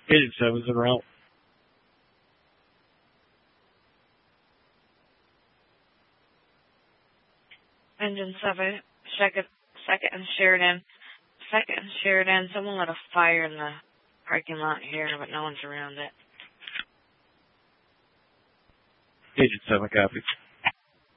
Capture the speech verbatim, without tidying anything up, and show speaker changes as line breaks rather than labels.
Agent seven's en route.
Engine seven, second, second and Sheridan. Second and Sheridan, someone lit a fire in the parking lot here, but no one's around it.
Agent seven, copy.